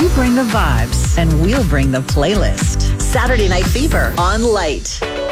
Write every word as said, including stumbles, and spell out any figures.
You bring the vibes, and we'll bring the playlist. Saturday Night Fever on Light.